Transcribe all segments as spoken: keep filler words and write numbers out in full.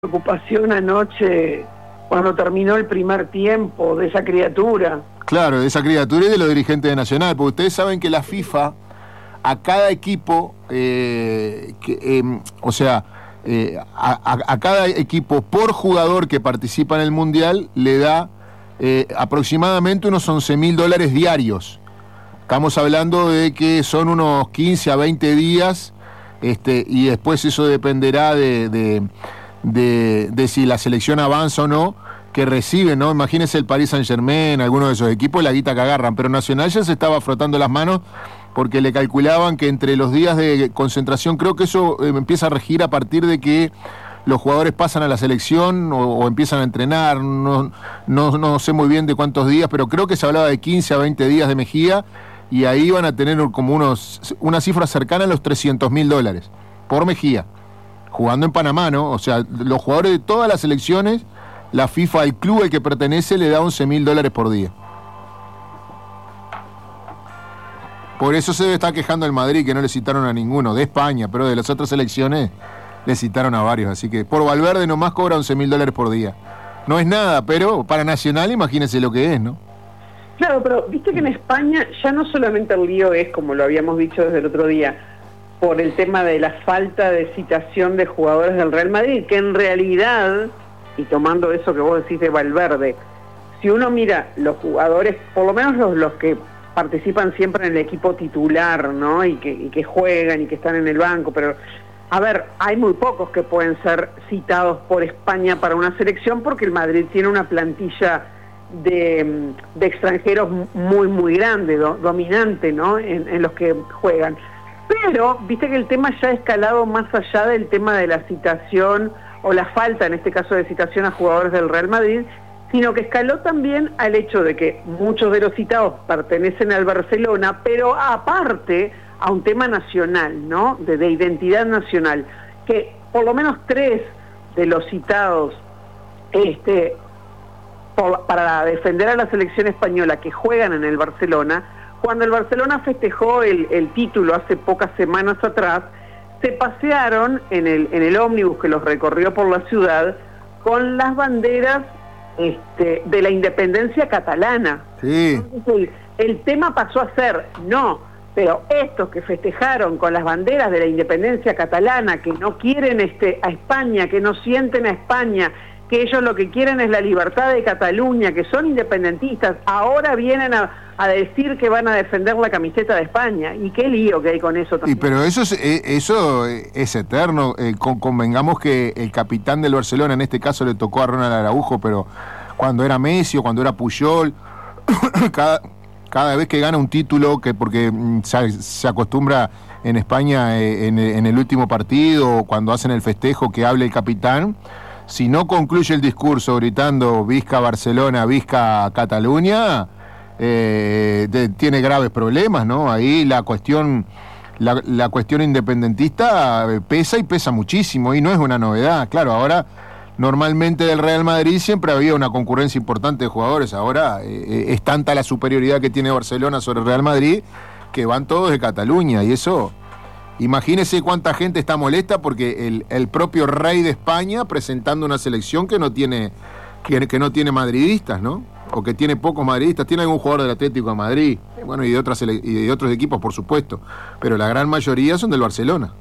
preocupación anoche cuando terminó el primer tiempo de esa criatura. Claro, de esa criatura y de los dirigentes de Nacional, porque ustedes saben que la FIFA a cada equipo, eh, que, eh, o sea, eh, a, a, a cada equipo por jugador que participa en el Mundial le da eh, aproximadamente unos once mil dólares diarios. Estamos hablando de que son unos quince a veinte días, este, y después eso dependerá de... de De, de si la selección avanza o no, que recibe, ¿no? Imagínense el Paris Saint-Germain, algunos de esos equipos, la guita que agarran, pero Nacional ya se estaba frotando las manos porque le calculaban que entre los días de concentración, creo que eso eh, empieza a regir a partir de que los jugadores pasan a la selección o, o empiezan a entrenar, no, no, no sé muy bien de cuántos días, pero creo que se hablaba de quince a veinte días de Mejía, y ahí van a tener como unos una cifra cercana a los trescientos mil dólares por Mejía, jugando en Panamá, ¿no? O sea, los jugadores de todas las selecciones, la FIFA, el club al que pertenece, le da once mil dólares por día. Por eso se debe estar quejando el Madrid, que no le citaron a ninguno, de España, pero de las otras selecciones le citaron a varios. Así que por Valverde nomás cobra once mil dólares por día. No es nada, pero para Nacional imagínense lo que es, ¿no? Claro, pero viste que en España ya no solamente el lío es, como lo habíamos dicho desde el otro día, por el tema de la falta de citación de jugadores del Real Madrid, que en realidad, y tomando eso que vos decís de Valverde, si uno mira los jugadores, por lo menos los, los que participan siempre en el equipo titular, ¿no? Y que, y que juegan y que están en el banco, pero, a ver, hay muy pocos que pueden ser citados por España para una selección, porque el Madrid tiene una plantilla de, de extranjeros muy, muy grande, do, dominante, ¿no? En, en los que juegan. Pero, viste que el tema ya ha escalado más allá del tema de la citación, o la falta, en este caso, de citación a jugadores del Real Madrid, sino que escaló también al hecho de que muchos de los citados pertenecen al Barcelona, pero aparte a un tema nacional, ¿no? De, de identidad nacional, que por lo menos tres de los citados este, por, para defender a la selección española que juegan en el Barcelona, cuando el Barcelona festejó el, el título hace pocas semanas atrás, se pasearon en el, en el ómnibus que los recorrió por la ciudad con las banderas este, de la independencia catalana. Sí. Entonces, el, el tema pasó a ser, no, pero estos que festejaron con las banderas de la independencia catalana, que no quieren este, a España, que no sienten a España, que ellos lo que quieren es la libertad de Cataluña, que son independentistas, ahora vienen a, a decir que van a defender la camiseta de España. Y qué lío que hay con eso también. Y pero eso es, eso es eterno. Eh, con, convengamos que el capitán del Barcelona, en este caso le tocó a Ronald Araujo, pero cuando era Messi o cuando era Puyol, cada, cada vez que gana un título, que porque se, se acostumbra en España eh, en, en el último partido, cuando hacen el festejo, que hable el capitán. Si no concluye el discurso gritando Visca Barcelona, Visca Cataluña, eh, de, tiene graves problemas, ¿no? Ahí la cuestión, la, la cuestión independentista pesa y pesa muchísimo, y no es una novedad. Claro, ahora normalmente del Real Madrid siempre había una concurrencia importante de jugadores. Ahora eh, es tanta la superioridad que tiene Barcelona sobre el Real Madrid que van todos de Cataluña, y eso... Imagínese cuánta gente está molesta porque el, el propio rey de España presentando una selección que no tiene que, que no tiene madridistas, ¿no? O que tiene pocos madridistas. Tiene algún jugador del Atlético de Madrid, bueno, y de otras y de otros equipos, por supuesto, pero la gran mayoría son del Barcelona.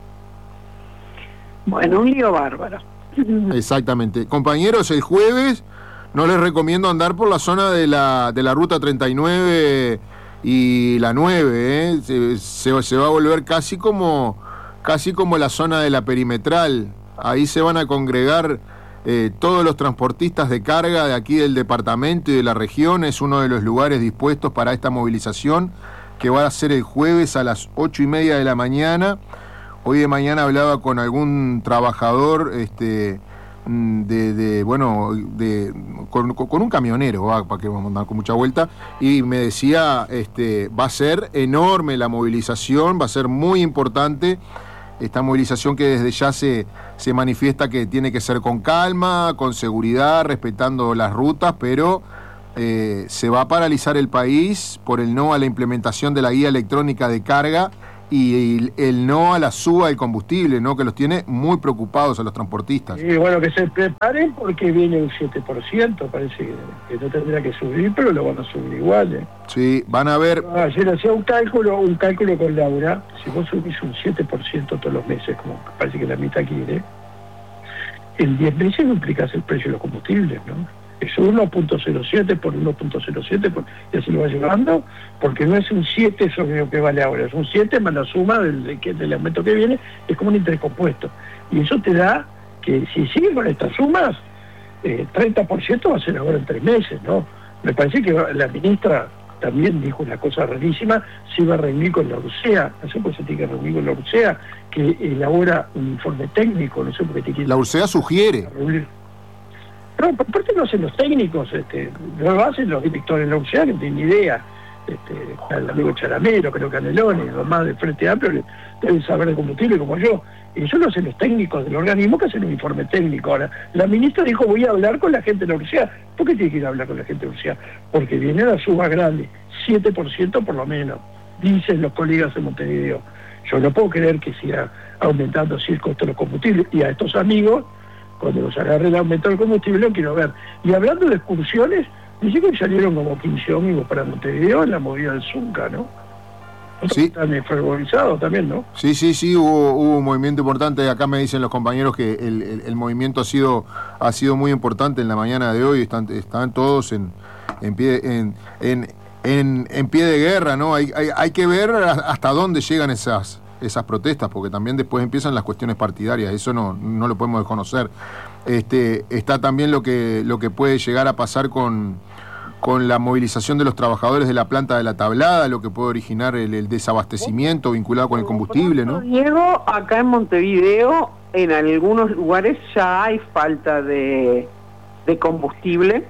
Bueno, un lío bárbaro. Exactamente. Compañeros, el jueves no les recomiendo andar por la zona de la de la ruta treinta y nueve y la nueve, ¿eh? se, se, se va a volver casi como casi como la zona de la perimetral. Ahí se van a congregar eh, todos los transportistas de carga de aquí del departamento y de la región. Es uno de los lugares dispuestos para esta movilización, que va a ser el jueves a las ocho y media de la mañana. Hoy de mañana hablaba con algún trabajador este De, de bueno de con, con un camionero, va, para que vamos a andar con mucha vuelta, y me decía este va a ser enorme la movilización, va a ser muy importante esta movilización, que desde ya se, se manifiesta que tiene que ser con calma, con seguridad, respetando las rutas, pero eh, se va a paralizar el país por el no a la implementación de la guía electrónica de carga y el no a la suba del combustible, ¿no? Que los tiene muy preocupados a los transportistas. Y bueno, que se preparen porque viene un siete por ciento, parece que, que no tendrá que subir, pero lo van a subir igual, ¿eh? Sí, van a ver... Ah, ayer hacía un cálculo, un cálculo con Laura, si vos subís un siete por ciento todos los meses, como parece que la mitad quiere, en diez meses duplicás el precio de los combustibles, ¿no? Es uno punto cero siete por uno punto cero siete por, y así lo va llevando, porque no es un siete sobre lo que vale ahora, es un siete más la suma del, del, del aumento que viene, es como un intercompuesto. Y eso te da que si siguen con estas sumas, eh, treinta por ciento va a ser ahora en tres meses, ¿no? Me parece que la ministra también dijo una cosa rarísima, se iba a reunir con la URSEA, no sé por qué se tiene que reunir con la URSEA, que elabora un informe técnico, no sé por qué te quiere... La URSEA sugiere. Reunir. No, por parte lo hacen los técnicos, este, lo hacen los directores de la URSEA, que no tienen ni idea. Este, el amigo Charamero, creo que Caneloni, los más del Frente Amplio deben saber de combustible como yo. Y eso lo hacen los técnicos del organismo que hacen un informe técnico. Ahora, la ministra dijo, voy a hablar con la gente de la URSEA. ¿Por qué tiene que ir a hablar con la gente de la URSEA? Porque viene la suba grande, siete por ciento por lo menos, dicen los colegas de Montevideo. Yo no puedo creer que siga aumentando así el costo de los combustibles. Y a estos amigos, cuando los agarre el aumento del combustible, lo quiero ver. Y hablando de excursiones, dice que salieron como quince ómnibus para Montevideo en la movida del Zunca, ¿no? Sí. Están fervorizados también, ¿no? Sí, sí, sí, hubo, hubo un movimiento importante. Acá me dicen los compañeros que el, el, el movimiento ha sido ha sido muy importante en la mañana de hoy. Están, están todos en, en pie en, en, en, en pie de guerra, ¿no? Hay, hay, hay que ver hasta dónde llegan esas esas protestas, porque también después empiezan las cuestiones partidarias. Eso no, no lo podemos desconocer. Este, está también lo que, lo que puede llegar a pasar con, con la movilización de los trabajadores de la planta de La Tablada, lo que puede originar el, el desabastecimiento vinculado con el combustible, ¿no? Diego, acá en Montevideo, en algunos lugares ya hay falta de, de combustible.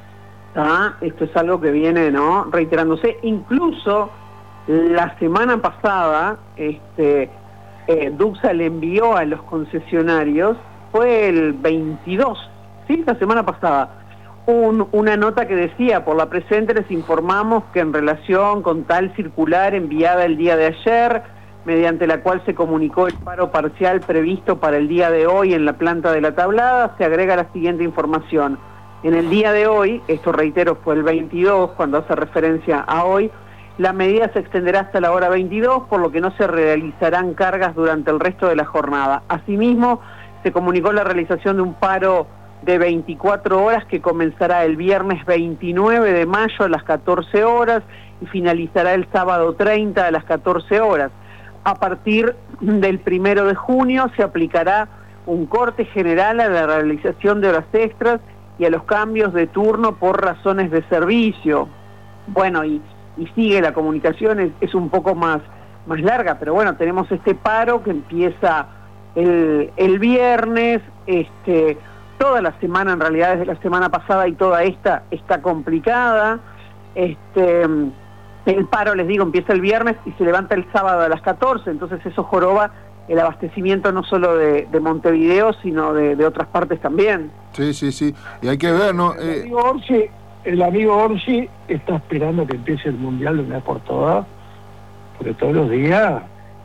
¿Ah? Esto es algo que viene, ¿no?, reiterándose. Incluso la semana pasada, este, eh, Duxa le envió a los concesionarios, fue el veintidós, ¿sí?, la semana pasada, un, una nota que decía, por la presente les informamos que en relación con tal circular enviada el día de ayer, mediante la cual se comunicó el paro parcial previsto para el día de hoy en la planta de La Tablada, se agrega la siguiente información. En el día de hoy, esto reitero fue el veintidós, cuando hace referencia a hoy, la medida se extenderá hasta la hora veintidós, por lo que no se realizarán cargas durante el resto de la jornada. Asimismo, se comunicó la realización de un paro de veinticuatro horas que comenzará el viernes veintinueve de mayo a las catorce horas y finalizará el sábado treinta a las catorce horas. A partir del primero de junio se aplicará un corte general a la realización de horas extras y a los cambios de turno por razones de servicio. Bueno, y y sigue la comunicación, es, es un poco más, más larga, pero bueno, tenemos este paro que empieza el, el viernes, este, toda la semana, en realidad desde la semana pasada y toda esta está complicada. Este, el paro, les digo, empieza el viernes y se levanta el sábado a las catorce, entonces eso joroba el abastecimiento no solo de, de Montevideo, sino de, de otras partes también. Sí, sí, sí, y hay que ver, ¿no? Eh... Digo, Orsi, el amigo Orsi está esperando que empiece el Mundial de una vez por todas, porque todos los días,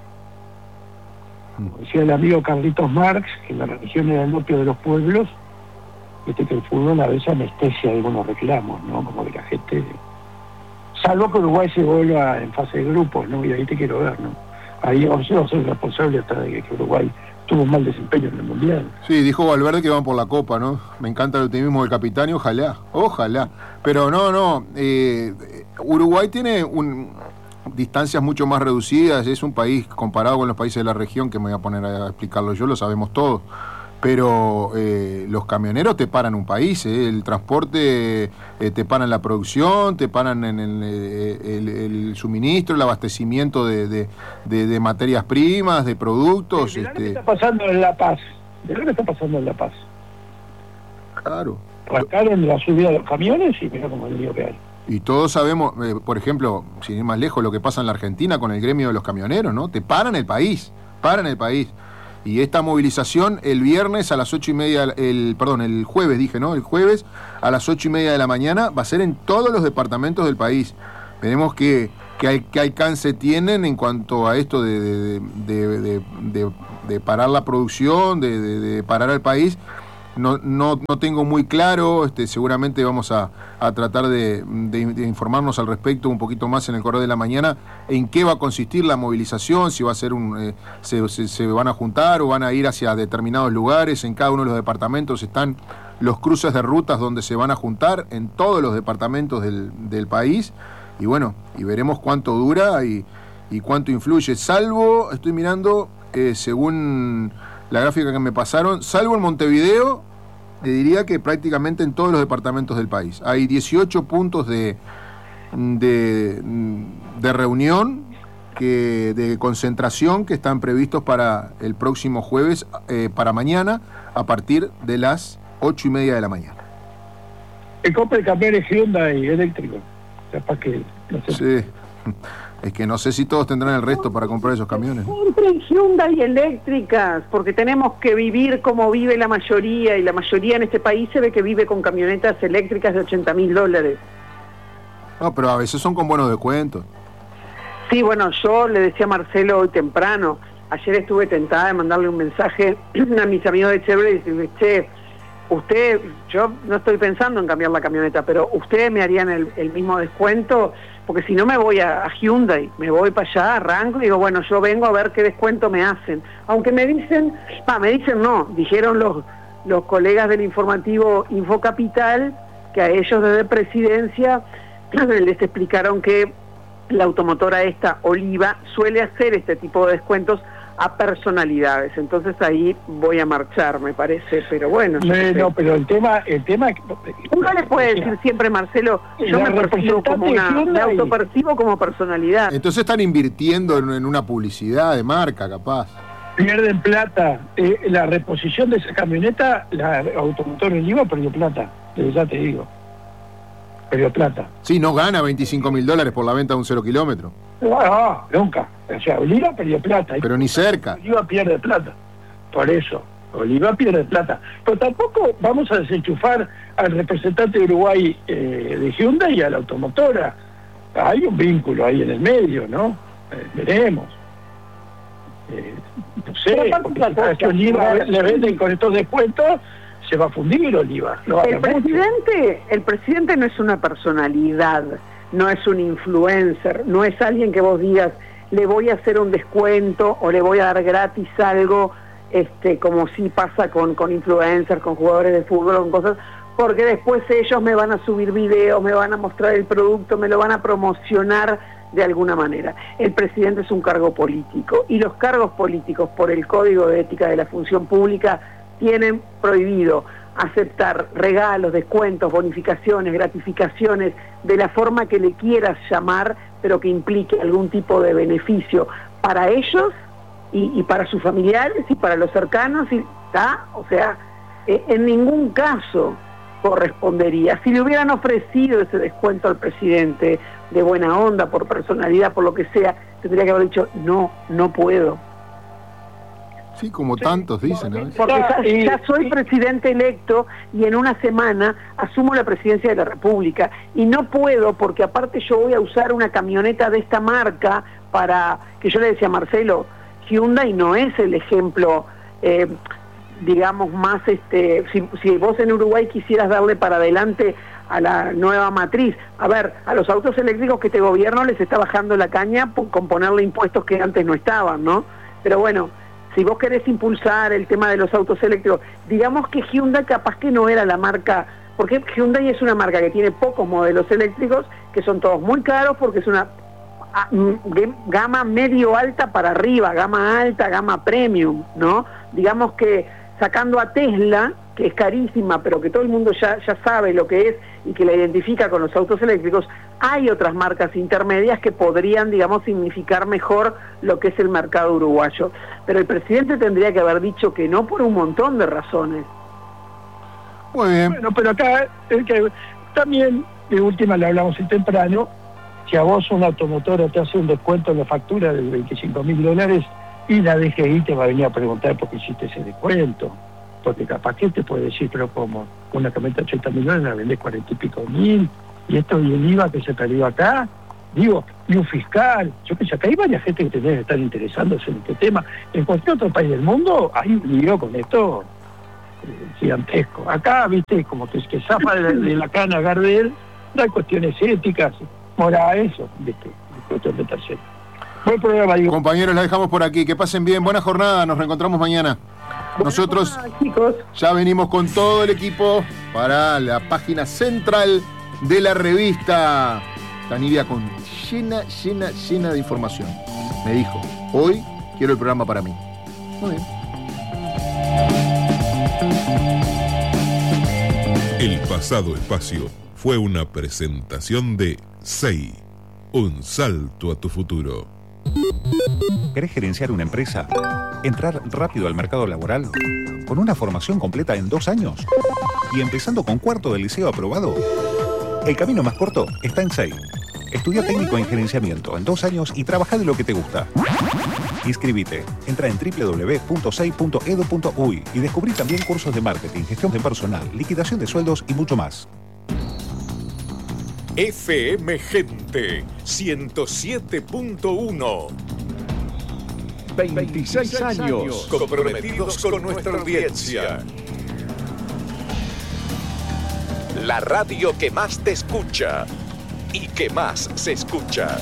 como decía el amigo Carlitos Marx, que la religión era el opio de los pueblos, viste que el fútbol a veces anestesia algunos reclamos, ¿no? Como que la gente, salvo que Uruguay se vuelva en fase de grupos, ¿no? Y ahí te quiero ver, ¿no? Ahí Orsi va a ser responsable hasta de que Uruguay tuvo un mal desempeño en el Mundial. Sí, dijo Valverde que van por la Copa, ¿no? Me encanta el optimismo del capitán y ojalá, ojalá. Pero no, no, eh, Uruguay tiene un, distancias mucho más reducidas, es un país comparado con los países de la región, que me voy a poner a explicarlo yo, lo sabemos todos. Pero eh, los camioneros te paran un país, eh, el transporte eh, te paran la producción, te paran en el, el, el suministro, el abastecimiento de, de, de, de materias primas, de productos. Sí, mirá este... lo que está pasando en La Paz, mirá lo que está pasando en La Paz. Claro. Arrancaron la subida de los camiones y mirá como el lío que hay. Y todos sabemos, eh, por ejemplo, sin ir más lejos, lo que pasa en la Argentina con el gremio de los camioneros, ¿no? Te paran el país, paran el país. Y esta movilización el viernes a las ocho y media, el, perdón, el jueves dije, ¿no? El jueves a las ocho y media de la mañana va a ser en todos los departamentos del país. Veremos que ¿qué, qué alcance tienen en cuanto a esto de, de, de, de, de, de parar la producción, de, de, de parar al país? No, no, no tengo muy claro, este, seguramente vamos a, a tratar de, de, de informarnos al respecto un poquito más en el Correo de la Mañana, en qué va a consistir la movilización, si va a ser un, eh, se, se, se van a juntar o van a ir hacia determinados lugares. En cada uno de los departamentos están los cruces de rutas donde se van a juntar, en todos los departamentos del, del país, y bueno, y veremos cuánto dura y, y cuánto influye, salvo, estoy mirando, eh, según la gráfica que me pasaron, salvo en Montevideo, te diría que prácticamente en todos los departamentos del país. Hay dieciocho puntos de, de, de reunión, que, de concentración, que están previstos para el próximo jueves, eh, para mañana, a partir de las ocho y media de la mañana. El compra de camiones Hyundai eléctricos. Capaz que, no sé. Sí. Es que no sé si todos tendrán el resto para comprar esos camiones. Compren Hyundai eléctricas, porque tenemos que vivir como vive la mayoría, y la mayoría en este país se ve que vive con camionetas eléctricas de ochenta mil dólares. No, pero a veces son con buenos descuentos. Sí, bueno, yo le decía a Marcelo hoy temprano, ayer estuve tentada de mandarle un mensaje a mis amigos de Chevrolet y decirles, che, usted, yo no estoy pensando en cambiar la camioneta, pero ustedes me harían el, el mismo descuento, porque si no me voy a, a Hyundai, me voy para allá, arranco y digo, bueno, yo vengo a ver qué descuento me hacen. Aunque me dicen, ah, me dicen no, dijeron los, los colegas del informativo Infocapital, que a ellos desde Presidencia les explicaron que la automotora esta, Oliva, suele hacer este tipo de descuentos a personalidades, entonces ahí voy a marchar, me parece, pero bueno. No, no, pero el tema, el tema... Uno le puede decir siempre, Marcelo, yo me percibo como una, me autopercibo como personalidad. Entonces están invirtiendo en, en una publicidad de marca, capaz. Pierden plata. Eh, la reposición de esa camioneta, la automotora Oliva perdió plata, ya te digo. Perdió plata. Sí, no gana veinticinco mil dólares por la venta de un cero kilómetro. No, no, nunca. O sea, Oliva perdió plata. Pero ni cerca. Oliva pierde plata. Por eso, Oliva pierde plata. Pero tampoco vamos a desenchufar al representante de Uruguay eh, de Hyundai y a la automotora. Hay un vínculo ahí en el medio, ¿no? Eh, veremos. Eh, no sé, porque si Oliva le venden con estos descuentos, se va a fundir Oliva. No el presidente, el presidente no es una personalidad, no es un influencer, no es alguien que vos digas, le voy a hacer un descuento o le voy a dar gratis algo, este, como si pasa con, con influencers, con jugadores de fútbol, con cosas, porque después ellos me van a subir videos, me van a mostrar el producto, me lo van a promocionar de alguna manera. El presidente es un cargo político, y los cargos políticos, por el Código de Ética de la Función Pública, tienen prohibido aceptar regalos, descuentos, bonificaciones, gratificaciones, de la forma que le quieras llamar, pero que implique algún tipo de beneficio para ellos y, y para sus familiares y para los cercanos, y, ¿tá? O sea, eh, en ningún caso correspondería. Si le hubieran ofrecido ese descuento al presidente de buena onda, por personalidad, por lo que sea, tendría que haber dicho, no, no puedo. Sí, como tantos dicen, ¿no? Porque ya, ya soy presidente electo y en una semana asumo la presidencia de la República y no puedo, porque aparte yo voy a usar una camioneta de esta marca para, que yo le decía a Marcelo, Hyundai no es el ejemplo, eh, digamos, más, este, si, si vos en Uruguay quisieras darle para adelante a la nueva matriz, a ver, a los autos eléctricos que este gobierno les está bajando la caña por, con ponerle impuestos que antes no estaban, ¿no? Pero bueno, si vos querés impulsar el tema de los autos eléctricos, digamos que Hyundai capaz que no era la marca, porque Hyundai es una marca que tiene pocos modelos eléctricos, que son todos muy caros, porque es una gama medio alta para arriba, gama alta, gama premium, ¿no? Digamos que sacando a Tesla, que es carísima, pero que todo el mundo ya, ya sabe lo que es y que la identifica con los autos eléctricos, hay otras marcas intermedias que podrían, digamos, significar mejor lo que es el mercado uruguayo. Pero el presidente tendría que haber dicho que no por un montón de razones. Muy bien. Bueno, pero acá es que también, de última le hablamos hoy temprano, si a vos una automotora te hace un descuento en la factura de veinticinco mil dólares y la D G I te va a venir a preguntar por qué hiciste ese descuento. Porque capaz que te puede decir, pero como una camioneta de ochenta mil dólares la vendés cuarenta y pico mil, y esto y el I V A que se perdió acá, digo, y un fiscal. Yo pienso que hay varias gente que tendría que estar interesándose en este tema. En cualquier otro país del mundo hay un lío con esto eh, gigantesco. Acá, viste, como que, que zafa de, de la cana Gardel, no hay cuestiones éticas, morales, eso, viste, cuestión de tercero. Buen programa, digo. Compañeros, la dejamos por aquí. Que pasen bien. Buena jornada. Nos reencontramos mañana. Nosotros jornada, chicos. Ya venimos con todo el equipo para la página central de la revista. Tanivia con llena, llena, llena de información. Me dijo, hoy quiero el programa para mí. Muy bien. El pasado espacio fue una presentación de S E I. Un salto a tu futuro. ¿Querés gerenciar una empresa? ¿Entrar rápido al mercado laboral? ¿Con una formación completa en dos años? ¿Y empezando con cuarto del liceo aprobado? El camino más corto está en S E I. Estudia técnico en gerenciamiento en dos años y trabaja de lo que te gusta. Inscribite. Entra en doble u doble u doble u punto sei punto edu punto uy y descubrí también cursos de marketing, gestión de personal, liquidación de sueldos y mucho más. F M Gente ciento siete punto uno. veintiséis años comprometidos con nuestra audiencia. La radio que más te escucha y que más se escucha.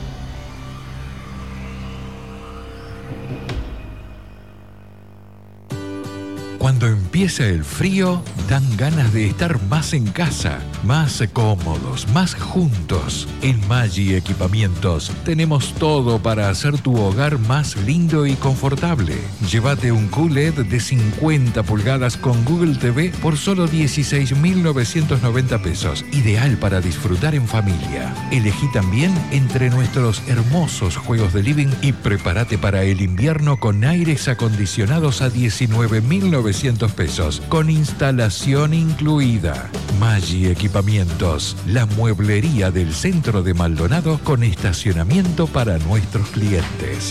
Cuando empieza el frío, dan ganas de estar más en casa, más cómodos, más juntos. En Maggi Equipamientos tenemos todo para hacer tu hogar más lindo y confortable. Llévate un Q L E D de cincuenta pulgadas con Google T V por solo dieciséis mil novecientos noventa pesos. Ideal para disfrutar en familia. Elegí también entre nuestros hermosos juegos de living y prepárate para el invierno con aires acondicionados a diecinueve mil novecientos pesos, con instalación incluida. Maggi Equipamientos, la mueblería del centro de Maldonado con estacionamiento para nuestros clientes.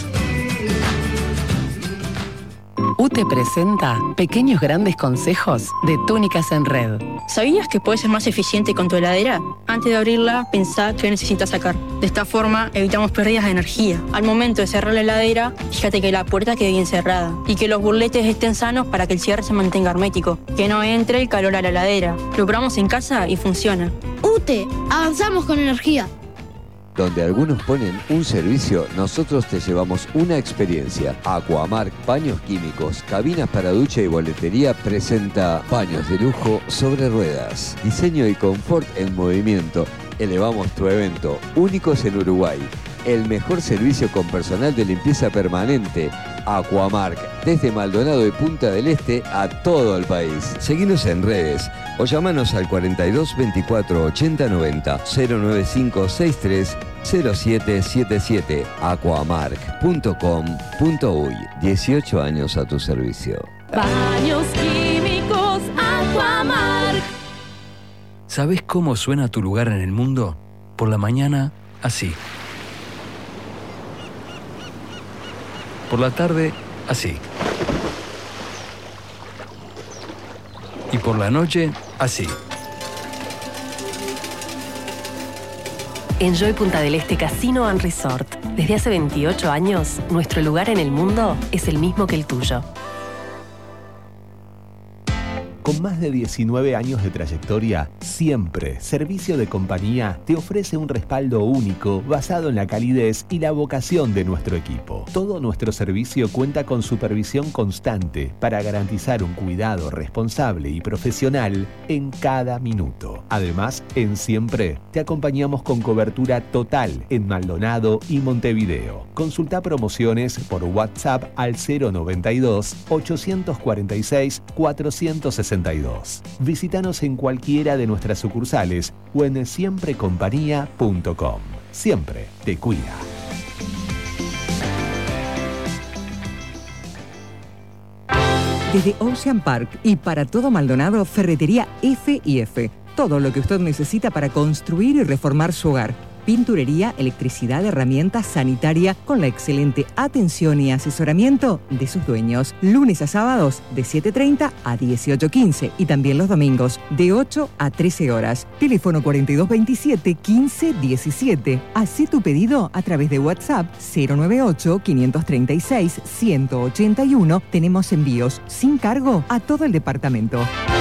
U T E presenta Pequeños Grandes Consejos de Túnicas en Red. ¿Sabías que puedes ser más eficiente con tu heladera? Antes de abrirla, pensá qué necesitas sacar. De esta forma, evitamos pérdidas de energía. Al momento de cerrar la heladera, fíjate que la puerta quede bien cerrada y que los burletes estén sanos para que el cierre se mantenga hermético. Que no entre el calor a la heladera. Lo probamos en casa y funciona. U T E, avanzamos con energía. Donde algunos ponen un servicio, nosotros te llevamos una experiencia. Aquamark Baños Químicos, cabinas para ducha y boletería presenta baños de lujo sobre ruedas. Diseño y confort en movimiento. Elevamos tu evento, únicos en Uruguay. El mejor servicio con personal de limpieza permanente. Aquamark, desde Maldonado y Punta del Este a todo el país. Seguinos en redes o llamanos al cuarenta y dos veinticuatro ochenta noventa cero nueve cinco sesenta y tres cero siete siete siete. aquamark punto com punto uy. dieciocho años a tu servicio. Baños Químicos Aquamark. ¿Sabés cómo suena tu lugar en el mundo? Por la mañana, así. Por la tarde, así. Y por la noche, así. Enjoy Punta del Este Casino and Resort. Desde hace veintiocho años, nuestro lugar en el mundo es el mismo que el tuyo. Con más de diecinueve años de trayectoria, siempre Servicio de Compañía te ofrece un respaldo único basado en la calidez y la vocación de nuestro equipo. Todo nuestro servicio cuenta con supervisión constante para garantizar un cuidado responsable y profesional en cada minuto. Además, en Siempre te acompañamos con cobertura total en Maldonado y Montevideo. Consulta promociones por WhatsApp al cero noventa y dos ochocientos cuarenta y seis cuatrocientos sesenta y dos. Visítanos en cualquiera de nuestras sucursales o en siempre compañía punto com. Siempre te cuida. Desde Ocean Park y para todo Maldonado, Ferretería F y F. Todo lo que usted necesita para construir y reformar su hogar. pinturería, electricidad, herramientas, sanitaria, con la excelente atención y asesoramiento de sus dueños. Lunes a sábados de siete treinta a dieciocho quince y también los domingos de ocho a trece horas. Teléfono cuarenta y dos veintisiete quince diecisiete. Hacé tu pedido a través de WhatsApp cero nueve ocho, quinientos treinta y seis, ciento ochenta y uno. Tenemos envíos sin cargo a todo el departamento.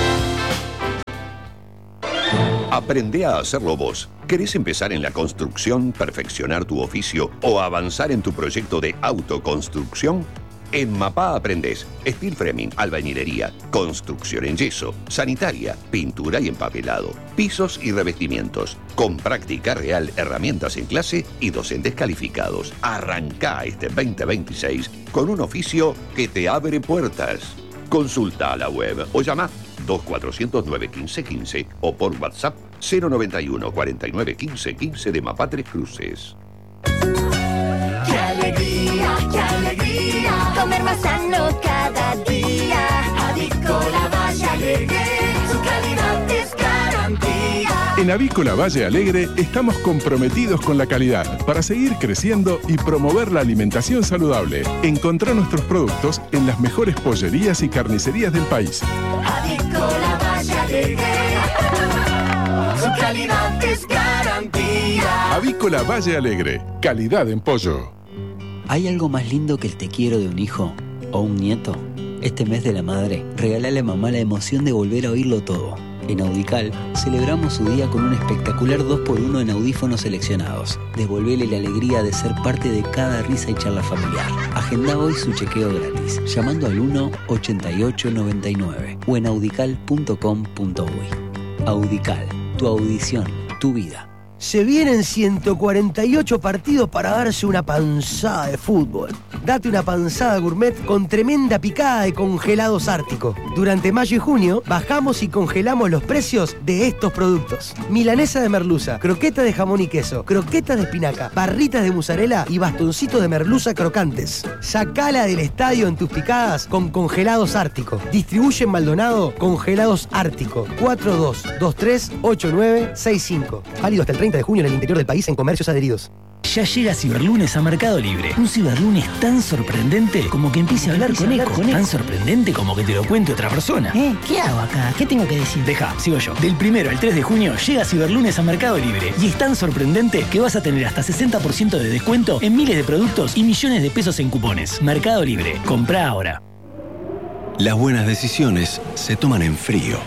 Aprende a hacerlo vos. ¿Querés empezar en la construcción, perfeccionar tu oficio o avanzar en tu proyecto de autoconstrucción? En MAPA aprendés steel framing, albañilería, construcción en yeso, sanitaria, pintura y empapelado, pisos y revestimientos, con práctica real, herramientas en clase y docentes calificados. Arrancá este veinte veintiséis con un oficio que te abre puertas. Consulta a la web o llama dos cuatrocientos nueve quince quince o por WhatsApp cero noventa y uno cuarenta y nueve quince quince de MAPA Tres Cruces. ¡Qué alegría, qué alegría! Comer más sano cada día. Avícola Valle Alegre, su calidad es garantía. En Avícola Valle Alegre estamos comprometidos con la calidad para seguir creciendo y promover la alimentación saludable. Encontrá nuestros productos en las mejores pollerías y carnicerías del país. Avícola Valle Alegre, su calidad es garantía. Avícola Valle Alegre, calidad en pollo. ¿Hay algo más lindo que el te quiero de un hijo o un nieto? Este mes de la madre, regálale a mamá la emoción de volver a oírlo todo. En Audical, celebramos su día con un espectacular dos por uno en audífonos seleccionados. Devolvele la alegría de ser parte de cada risa y charla familiar. Agenda hoy su chequeo gratis, llamando al uno ochenta y ocho noventa y nueve o en audical punto com punto uy. Audical, tu audición, tu vida. Se vienen ciento cuarenta y ocho partidos para darse una panzada de fútbol. Date una panzada gourmet con tremenda picada de congelados Ártico. Durante mayo y junio bajamos y congelamos los precios de estos productos. Milanesa de merluza, croqueta de jamón y queso, croquetas de espinaca, barritas de mozzarella y bastoncitos de merluza crocantes. Sacala del estadio en tus picadas con congelados Ártico. Distribuye en Maldonado Congelados Ártico. cuatro dos dos tres ocho nueve seis cinco. Válido hasta el treinta de junio en el interior del país en comercios adheridos. Ya llega Ciberlunes a Mercado Libre. Un Ciberlunes tan sorprendente como que empiece a hablar con eco. Tan sorprendente como que te lo cuente otra persona. ¿Eh? ¿Qué hago acá? ¿Qué tengo que decir? Deja, sigo yo. Del primero al tres de junio llega Ciberlunes a Mercado Libre. Y es tan sorprendente que vas a tener hasta sesenta por ciento de descuento en miles de productos y millones de pesos en cupones. Mercado Libre. Comprá ahora. Las buenas decisiones se toman en frío.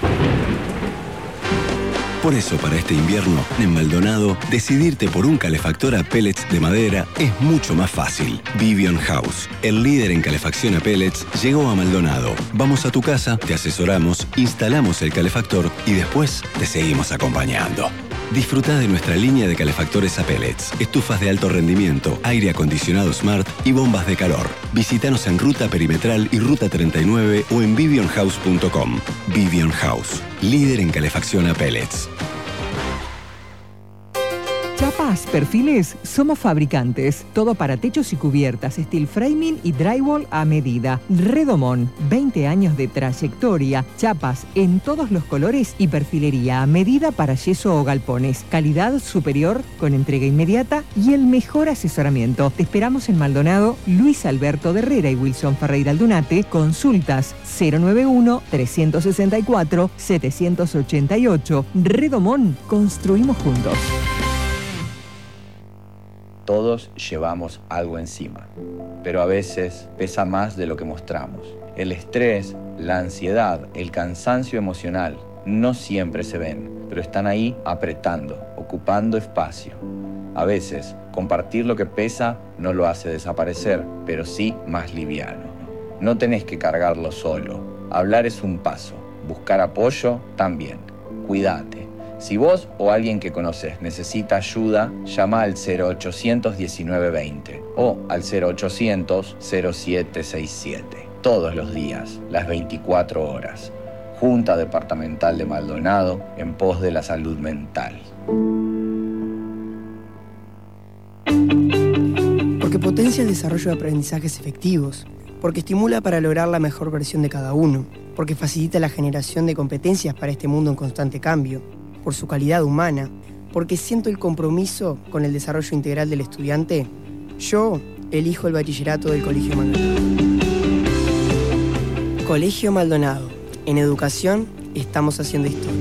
Por eso, para este invierno, en Maldonado, decidirte por un calefactor a pellets de madera es mucho más fácil. Vivion House, el líder en calefacción a pellets, llegó a Maldonado. Vamos a tu casa, te asesoramos, instalamos el calefactor y después te seguimos acompañando. Disfruta de nuestra línea de calefactores a pellets, estufas de alto rendimiento, aire acondicionado Smart y bombas de calor. Visítanos en Ruta Perimetral y Ruta treinta y nueve o en vivion house punto com. Vivion House, líder en calefacción a pellets. Chapas, perfiles, somos fabricantes. Todo para techos y cubiertas, steel framing y drywall a medida. Redomón, veinte años de trayectoria. Chapas en todos los colores y perfilería a medida para yeso o galpones. Calidad superior con entrega inmediata y el mejor asesoramiento. Te esperamos en Maldonado, Luis Alberto de Herrera y Wilson Ferreira Aldunate. Consultas cero nueve uno, tres seis cuatro, siete ocho ocho. Redomón, construimos juntos. Todos llevamos algo encima, pero a veces pesa más de lo que mostramos. El estrés, la ansiedad, el cansancio emocional no siempre se ven, pero están ahí apretando, ocupando espacio. A veces, compartir lo que pesa no lo hace desaparecer, pero sí más liviano. No tenés que cargarlo solo. Hablar es un paso, buscar apoyo también. Cuídate. Si vos o alguien que conoces necesita ayuda, llama al cero ochocientos diecinueve veinte o al cero ochocientos cero siete seis siete. Todos los días, las veinticuatro horas. Junta Departamental de Maldonado en pos de la salud mental. Porque potencia el desarrollo de aprendizajes efectivos. Porque estimula para lograr la mejor versión de cada uno. Porque facilita la generación de competencias para este mundo en constante cambio. Por su calidad humana, porque siento el compromiso con el desarrollo integral del estudiante, yo elijo el bachillerato del Colegio Maldonado. Colegio Maldonado. En educación estamos haciendo historia.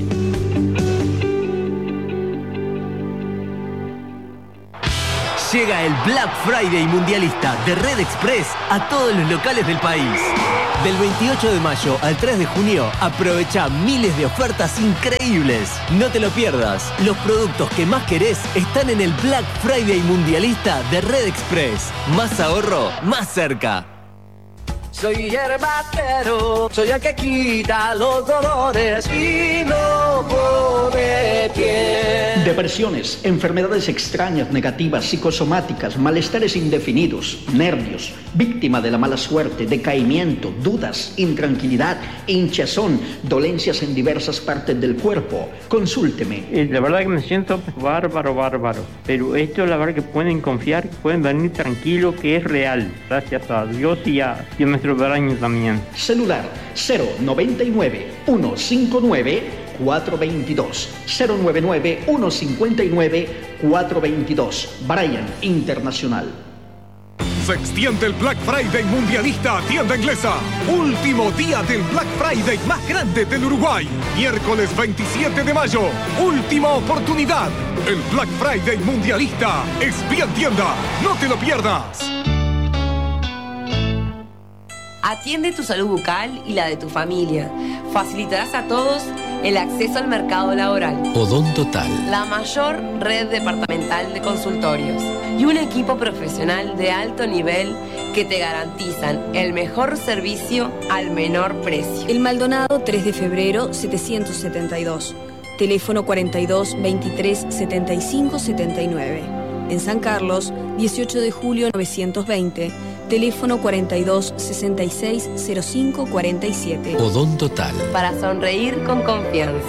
Llega el Black Friday mundialista de Red Express a todos los locales del país. Del veintiocho de mayo al tres de junio, aprovecha miles de ofertas increíbles. No te lo pierdas. Los productos que más querés están en el Black Friday mundialista de Red Express. Más ahorro, más cerca. Soy herbatero, soy el que quita los dolores y no pone pie. Depresiones, enfermedades extrañas, negativas, psicosomáticas, malestares indefinidos, nervios, víctima de la mala suerte, decaimiento, dudas, intranquilidad, hinchazón, dolencias en diversas partes del cuerpo. Consúlteme. Eh, la verdad que me siento bárbaro, bárbaro. Pero esto es la verdad que pueden confiar, pueden venir tranquilos, que es real. Gracias a Dios y a, y a nuestro Baraño también. Celular cero noventa y nueve, ciento cincuenta y nueve, cuatrocientos veintidós. cero noventa y nueve, ciento cincuenta y nueve, cuatrocientos veintidós. Brian Internacional. Se extiende el Black Friday mundialista a tienda inglesa. Último día del Black Friday más grande del Uruguay. Miércoles veintisiete de mayo. Última oportunidad. El Black Friday mundialista es bien tienda. No te lo pierdas. Atiende tu salud bucal y la de tu familia. Facilitarás a todos el acceso al mercado laboral. Odontotal. La mayor red departamental de consultorios y un equipo profesional de alto nivel que te garantizan el mejor servicio al menor precio. El Maldonado, tres de febrero, setecientos setenta y dos. Teléfono cuarenta y dos, veintitrés, setenta y cinco, setenta y nueve. En San Carlos, dieciocho de julio, novecientos veinte. Teléfono cuarenta y dos, sesenta y seis, cero cinco, cuarenta y siete. Odontotal. Para sonreír con confianza.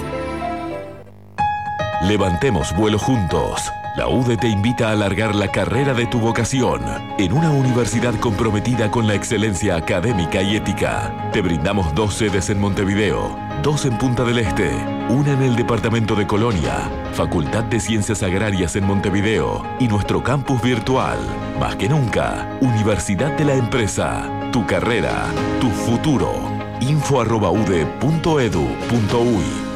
Levantemos vuelo juntos. La U D E te invita a alargar la carrera de tu vocación en una universidad comprometida con la excelencia académica y ética. Te brindamos dos sedes en Montevideo, dos en Punta del Este, una en el departamento de Colonia, Facultad de Ciencias Agrarias en Montevideo y nuestro campus virtual. Más que nunca, Universidad de la Empresa. Tu carrera, tu futuro. info arroba u d e punto edu punto u y.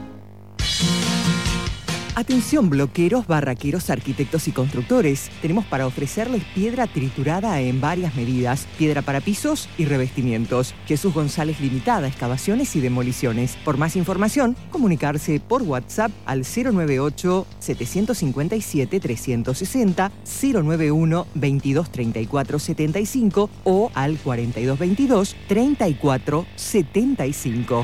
Atención bloqueros, barraqueros, arquitectos y constructores. Tenemos para ofrecerles piedra triturada en varias medidas, piedra para pisos y revestimientos. Jesús González Limitada, excavaciones y demoliciones. Por más información, comunicarse por WhatsApp al cero noventa y ocho, setecientos cincuenta y siete, trescientos sesenta, cero noventa y uno, veintidós, treinta y cuatro, setenta y cinco o al cuarenta y dos veintidós, treinta y cuatro, setenta y cinco.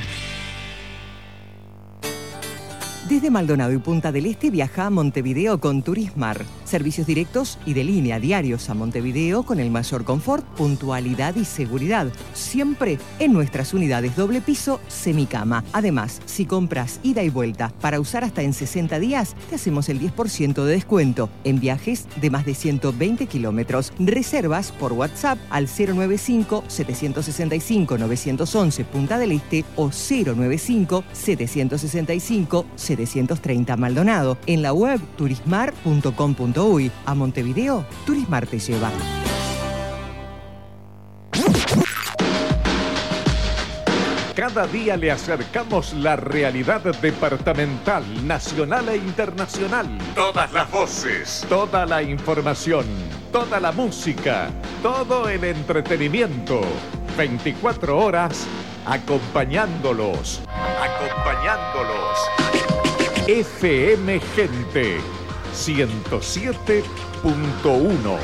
Desde Maldonado y Punta del Este viaja a Montevideo con Turismar. Servicios directos y de línea diarios a Montevideo con el mayor confort, puntualidad y seguridad. Siempre en nuestras unidades doble piso, semicama. Además, si compras ida y vuelta para usar hasta en sesenta días, te hacemos el diez por ciento de descuento en viajes de más de ciento veinte kilómetros. Reservas por WhatsApp al cero noventa y cinco, setecientos sesenta y cinco, novecientos once Punta del Este o cero noventa y cinco, setecientos sesenta y cinco, setecientos treinta Maldonado. En la web turismar punto com punto u y. A Montevideo, Turismar te lleva. Cada día le acercamos la realidad departamental, nacional e internacional. Todas las voces, toda la información, toda la música, todo el entretenimiento. veinticuatro horas acompañándolos, acompañándolos. F M Gente ciento siete punto uno.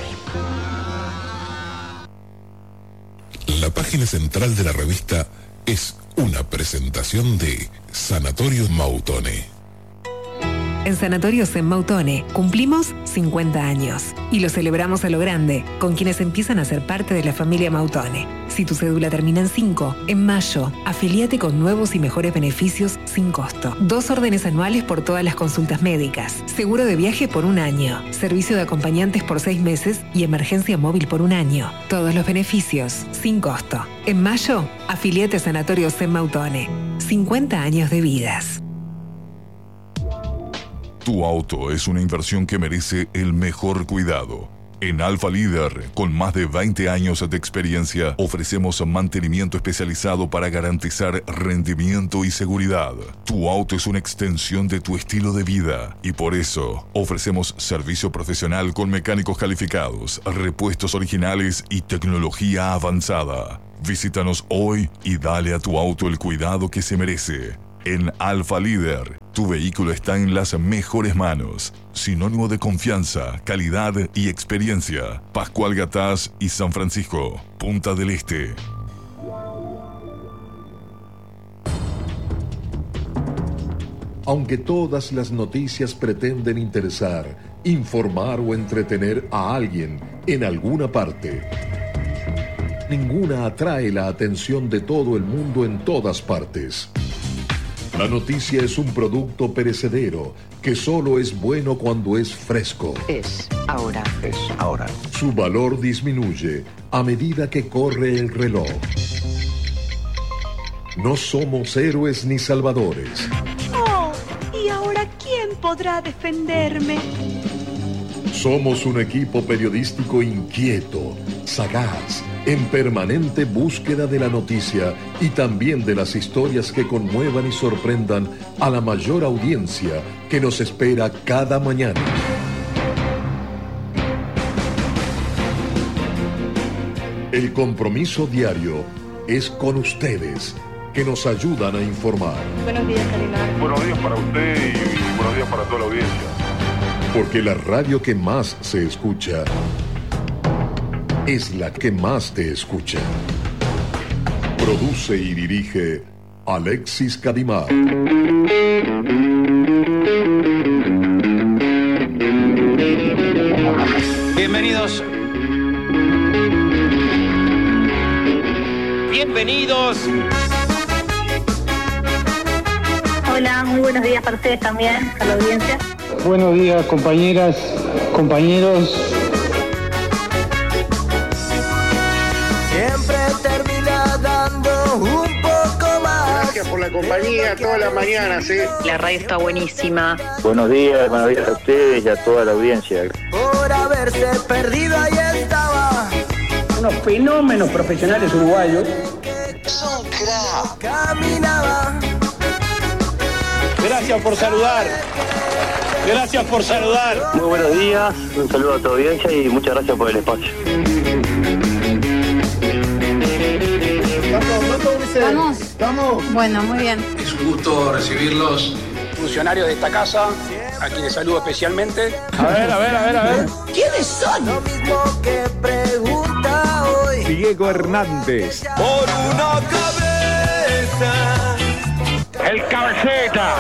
La página central de la revista es una presentación de Sanatorios Mautone. En Sanatorios en Mautone cumplimos cincuenta años y lo celebramos a lo grande con quienes empiezan a ser parte de la familia Mautone. Si tu cédula termina en cinco, en mayo, afiliate con nuevos y mejores beneficios sin costo. Dos órdenes anuales por todas las consultas médicas, seguro de viaje por un año, servicio de acompañantes por seis meses y emergencia móvil por un año. Todos los beneficios sin costo. En mayo, afiliate a Sanatorios en Mautone. cincuenta años de vidas. Tu auto es una inversión que merece el mejor cuidado. En Alfa Líder, con más de veinte años de experiencia, ofrecemos mantenimiento especializado para garantizar rendimiento y seguridad. Tu auto es una extensión de tu estilo de vida y por eso ofrecemos servicio profesional con mecánicos calificados, repuestos originales y tecnología avanzada. Visítanos hoy y dale a tu auto el cuidado que se merece. En Alfa Líder, tu vehículo está en las mejores manos. Sinónimo de confianza, calidad y experiencia. Pascual Gatás y San Francisco, Punta del Este. Aunque todas las noticias pretenden interesar, informar o entretener a alguien en alguna parte, ninguna atrae la atención de todo el mundo en todas partes. La noticia es un producto perecedero que solo es bueno cuando es fresco. Es ahora. Es ahora. Su valor disminuye a medida que corre el reloj. No somos héroes ni salvadores. Oh, ¿y ahora quién podrá defenderme? Somos un equipo periodístico inquieto, sagaz, en permanente búsqueda de la noticia y también de las historias que conmuevan y sorprendan a la mayor audiencia que nos espera cada mañana. El compromiso diario es con ustedes, que nos ayudan a informar. Buenos días, Calimán. Buenos días para usted y buenos días para toda la audiencia. Porque la radio que más se escucha es la que más te escucha. Produce y dirige Alexis Cadimar. Bienvenidos. Bienvenidos. Hola, muy buenos días para ustedes también, a la audiencia. Buenos días, compañeras, compañeros. Siempre termina dando un poco más. Gracias por la compañía todas las mañanas, ¿eh? La radio está buenísima. Buenos días, buenos días a ustedes y a toda la audiencia. Por haberse perdido ahí estaba. Unos fenómenos profesionales uruguayos. Son crack. Caminaba. Gracias por saludar. Gracias por saludar. Muy buenos días, un saludo a tu audiencia y muchas gracias por el espacio. ¿Vamos? ¿Vamos? Bueno, muy bien. Es un gusto recibirlos. Funcionarios de esta casa, a quienes saludo especialmente. A ver, a ver, a ver, a ver. ¿Quiénes son? Lo mismo que pregunta hoy. Diego Hernández. Por una cabeza. El cabeceta.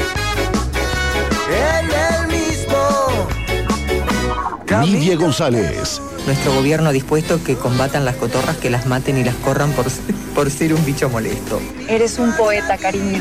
En el mismo. Nidia González. Nuestro gobierno dispuesto que combatan las cotorras, que las maten y las corran por, por ser un bicho molesto. Eres un poeta, cariño.